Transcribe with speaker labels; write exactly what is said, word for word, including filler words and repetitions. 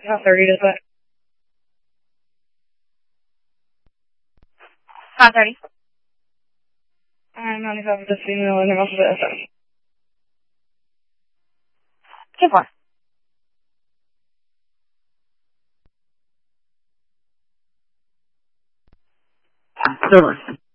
Speaker 1: How thirty is it?
Speaker 2: five thirty.
Speaker 1: I'm ninety-five with this female and then also the S M.
Speaker 2: Two four.
Speaker 3: Silver.